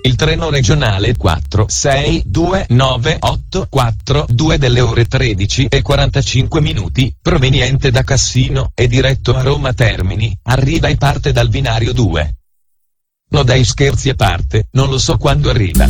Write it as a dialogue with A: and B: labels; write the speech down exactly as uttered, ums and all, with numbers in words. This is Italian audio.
A: Il treno regionale quattro sei due nove otto quattro due delle ore tredici e quarantacinque minuti, proveniente da Cassino e diretto a Roma Termini, arriva e parte dal binario due. No dai, scherzi a parte, non lo so quando arriva.